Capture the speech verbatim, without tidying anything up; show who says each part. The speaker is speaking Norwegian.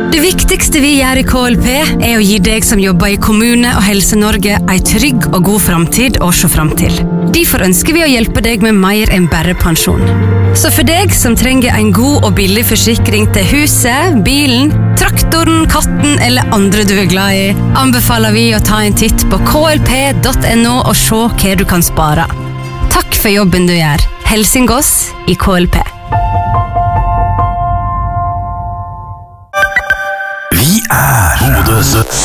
Speaker 1: Det viktigste vi gjør i K L P er å gi deg som jobber i Kommune- og Helse-Norge en trygg og god framtid å se fram til. Derfor ønsker vi å hjelpe deg med mer enn bare pensjon. Så for deg som trenger en god og billig forsikring til huset, bilen, traktoren, katten eller andre du er glad i, anbefaler vi å ta en titt på k l p punktum n o og se hva du kan spare. Takk for jobben du gjør. Helsingås i K L P.
Speaker 2: Vi er Bodøs